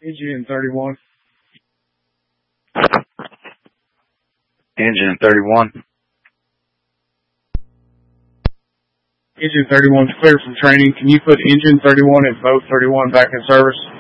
Engine 31. Engine 31. Engine 31 is cleared from training. Can you put engine 31 and boat 31 back in service?